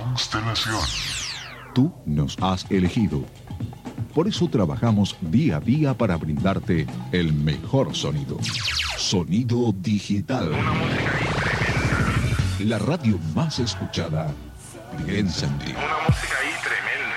Constelación. Tú nos has elegido. Por eso trabajamos día a día para brindarte el mejor sonido. Sonido digital. Una música ahí tremenda. La radio más escuchada. Piensa en ti. Una música ahí tremenda.